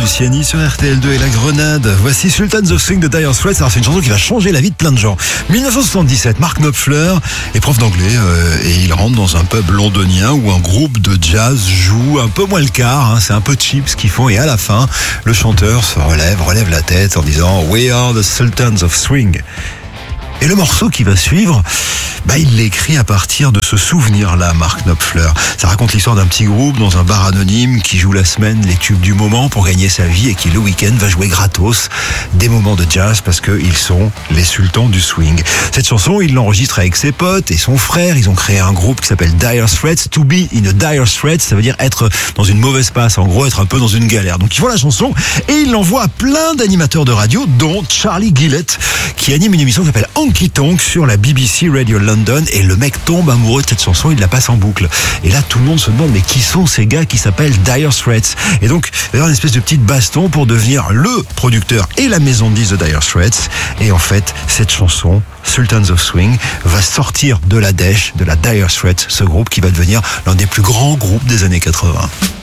Luciani sur RTL2 et la Grenade. Voici Sultans of Swing de Dire Straits. Alors c'est une chanson qui va changer la vie de plein de gens. 1977, Mark Knopfler est prof d'anglais et il rentre dans un pub londonien où un groupe de jazz joue un peu moins le quart. C'est un peu cheap ce qu'ils font et à la fin, le chanteur se relève la tête en disant « We are the Sultans of Swing ». Et le morceau qui va suivre, il l'écrit à partir de ce souvenir-là, Mark Knopfler. Ça raconte l'histoire d'un petit groupe dans un bar anonyme qui joue la semaine les tubes du moment pour gagner sa vie et qui le week-end va jouer gratos des moments de jazz parce qu'ils sont les sultans du swing. Cette chanson, il l'enregistre avec ses potes et son frère. Ils ont créé un groupe qui s'appelle Dire Straits. To be in a dire straits, ça veut dire être dans une mauvaise passe, en gros être un peu dans une galère. Donc ils font la chanson et ils l'envoient à plein d'animateurs de radio, dont Charlie Gillett, qui anime une émission qui s'appelle Honky Tonk sur la BBC Radio London, et le mec tombe amoureux de cette chanson, il la passe en boucle. Et là, tout le monde se demande, mais qui sont ces gars qui s'appellent Dire Straits? Et donc, il va y avoir une espèce de petite baston pour devenir le producteur et la maison de disques de Dire Straits. Et en fait, cette chanson, Sultans of Swing, va sortir de la dèche de la Dire Straits, ce groupe qui va devenir l'un des plus grands groupes des années 80.